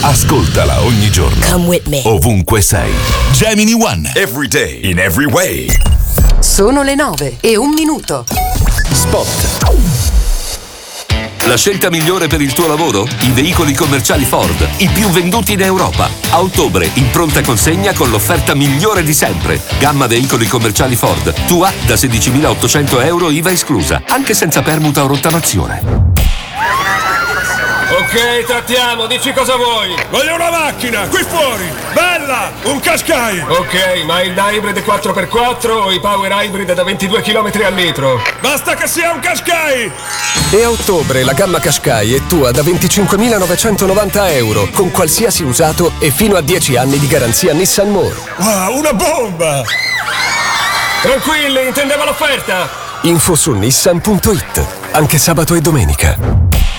Ascoltala ogni giorno. Come with me. Ovunque sei. Gemini One. Every day. In every way. Sono le 9:01. Spot. La scelta migliore per il tuo lavoro? I veicoli commerciali Ford, i più venduti in Europa. A ottobre, in pronta consegna con l'offerta migliore di sempre. Gamma veicoli commerciali Ford. Tua da 16.800 euro IVA esclusa, anche senza permuta o rottamazione. Ok, trattiamo, dici cosa vuoi. Voglio una macchina, qui fuori, bella, un Qashqai. Ok, ma il hybrid 4x4 o i power hybrid da 22 km al litro? Basta che sia un Qashqai. E a ottobre la gamma Qashqai è tua da 25.990 euro, con qualsiasi usato e fino a 10 anni di garanzia Nissan More. Wow, una bomba. Tranquilli, intendevo l'offerta. Info su nissan.it, anche sabato e domenica.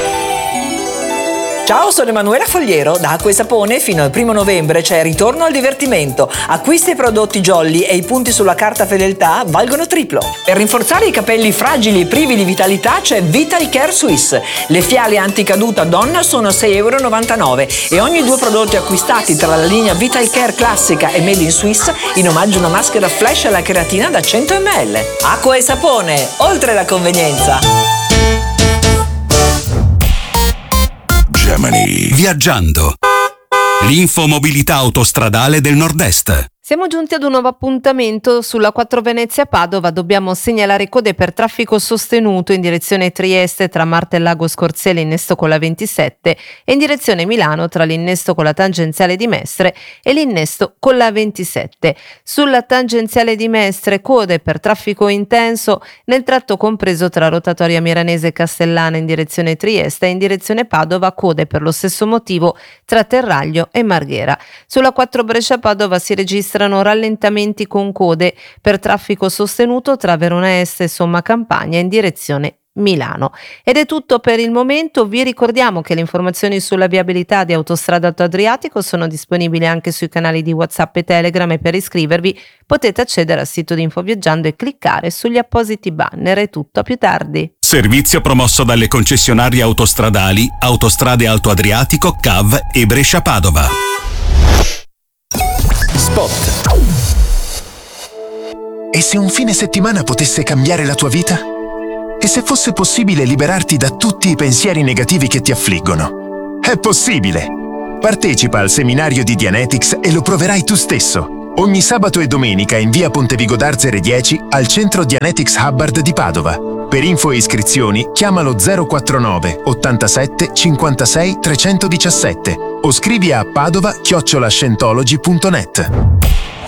Ciao, sono Emanuela Fogliero. Da Acqua e Sapone fino al 1 novembre c'è Ritorno al divertimento. Acquista i prodotti Jolly e i punti sulla carta fedeltà valgono triplo. Per rinforzare i capelli fragili e privi di vitalità c'è Vital Care Suisse. Le fiale anticaduta donna sono 6,99 € e ogni 2 prodotti acquistati tra la linea Vital Care classica e Made in Swiss in omaggio a una maschera flash alla keratina da 100 ml. Acqua e Sapone, oltre la convenienza. Gemini. Viaggiando. L'infomobilità autostradale del Nord-Est. Siamo giunti ad un nuovo appuntamento sulla 4 Venezia-Padova. Dobbiamo segnalare code per traffico sostenuto in direzione Trieste tra Martellago Scorzè e l'innesto con la 27 e in direzione Milano tra l'innesto con la tangenziale di Mestre e l'innesto con la 27. Sulla tangenziale di Mestre code per traffico intenso nel tratto compreso tra rotatoria Miranese e Castellana in direzione Trieste e in direzione Padova code per lo stesso motivo tra Terraglio e Marghera. Sulla 4 Brescia-Padova si registrano rallentamenti con code per traffico sostenuto tra Verona Est e Somma Campagna in direzione Milano. Ed è tutto per il momento. Vi ricordiamo che le informazioni sulla viabilità di Autostrada Alto Adriatico sono disponibili anche sui canali di WhatsApp e Telegram e per iscrivervi potete accedere al sito di Infoviaggiando e cliccare sugli appositi banner. È tutto, a più tardi. Servizio promosso dalle concessionarie autostradali Autostrade Alto Adriatico, CAV e Brescia-Padova. Spot. E se un fine settimana potesse cambiare la tua vita? E se fosse possibile liberarti da tutti i pensieri negativi che ti affliggono? È possibile! Partecipa al seminario di Dianetics e lo proverai tu stesso. Ogni sabato e domenica in via Pontevico d'Arzere 10 al centro Dianetics Hubbard di Padova. Per info e iscrizioni chiamalo 049 87 56 317 o scrivi a padova@scientology.net.